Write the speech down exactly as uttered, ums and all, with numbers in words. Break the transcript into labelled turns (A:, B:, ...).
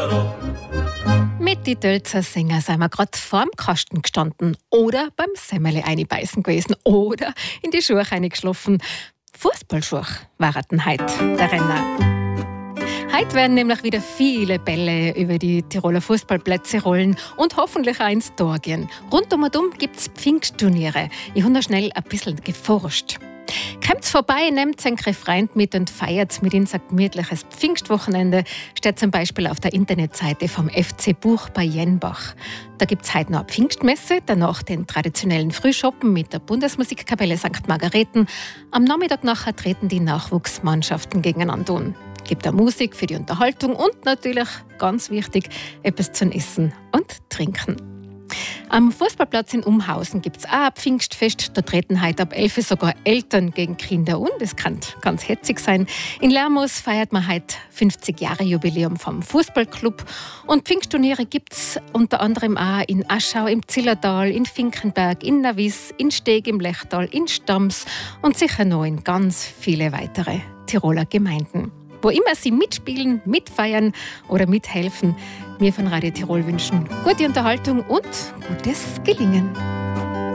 A: Mit die Tölzer Sänger sind wir gerade vorm Kasten gestanden oder beim Semmele einbeißen gewesen oder in die Schuhe eingeschlafen. Fußballschuhe waren heute der Renner. Heute werden nämlich wieder viele Bälle über die Tiroler Fußballplätze rollen und hoffentlich auch ins Tor gehen. Rundum und um gibt es Pfingstturniere. Ich habe noch schnell ein bisschen geforscht. Kommt's vorbei, nehmt einen Freund mit und feiert mit ihnen ein gemütliches Pfingstwochenende, steht zum Beispiel auf der Internetseite vom F C Buch bei Jenbach. Da gibt's heute noch eine Pfingstmesse, danach den traditionellen Frühschoppen mit der Bundesmusikkapelle Sankt Margareten. Am Nachmittag nachher treten die Nachwuchsmannschaften gegeneinander an. Gibt auch Musik für die Unterhaltung und natürlich, ganz wichtig, etwas zum Essen und Trinken. Am Fußballplatz in Umhausen gibt es auch ein Pfingstfest. Da treten heute ab elf Uhr sogar Eltern gegen Kinder an. Das kann ganz hetzig sein. In Lermoos feiert man heute fünfzig Jahre Jubiläum vom Fußballclub. Und Pfingstturniere gibt es unter anderem auch in Aschau, im Zillertal, in Finkenberg, in Navis, in Steg im Lechtal, in Stams und sicher noch in ganz viele weitere Tiroler Gemeinden. Wo immer Sie mitspielen, mitfeiern oder mithelfen, wir von Radio Tirol wünschen gute Unterhaltung und gutes Gelingen.